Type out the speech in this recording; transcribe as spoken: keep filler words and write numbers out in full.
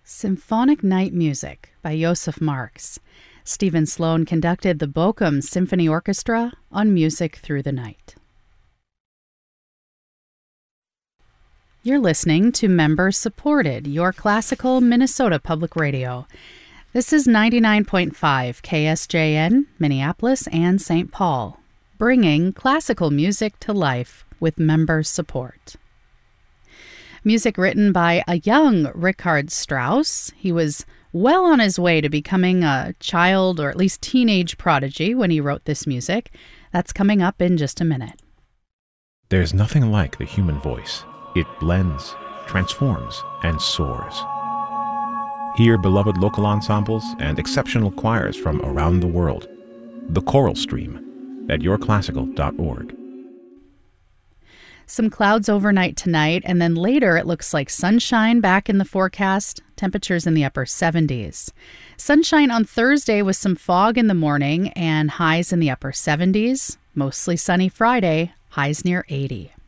Symphonic Night Music by Josef Marx. Stephen Sloan conducted the Bochum Symphony Orchestra on Music Through the Night. You're listening to member-supported Your Classical Minnesota Public Radio. This is ninety-nine point five K S J N, Minneapolis and Saint Paul, bringing classical music to life with member support. Music written by a young Richard Strauss. He was well on his way to becoming a child or at least teenage prodigy when he wrote this music. That's coming up in just a minute. There's nothing like the human voice. It blends, transforms, and soars. Hear beloved local ensembles and exceptional choirs from around the world. The Choral Stream at your classical dot org. Some clouds overnight tonight, and then later it looks like sunshine back in the forecast, temperatures in the upper seventies. Sunshine on Thursday with some fog in the morning and highs in the upper seventies. Mostly sunny Friday, highs near eighty.